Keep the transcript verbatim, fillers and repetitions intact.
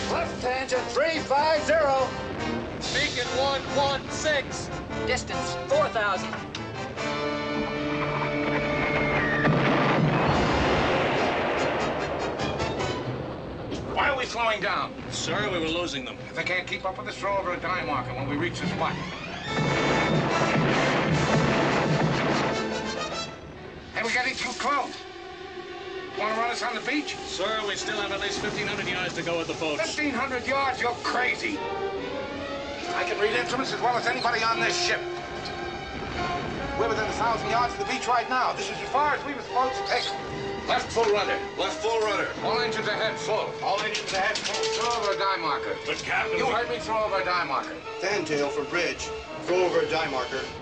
Left tangent three five zero. Beacon one one six. Distance four thousand. Why are we slowing down? Sir, we were losing them. If they can't keep up with us, throw over a dime marker when we reach the spot. Hey, we're getting too close. Want to run us on the beach? Sir, we still have at least fifteen hundred yards to go with the boats. fifteen hundred yards? You're crazy. I can read instruments as well as anybody on this ship. We're within a thousand yards of the beach right now. This is as far as we were supposed to take. Left full rudder. Left full rudder. All engines ahead full. All engines ahead full. Throw over a dime marker. But, Captain... You heard me, throw over a dime marker. Fantail for bridge. Throw over a dime marker.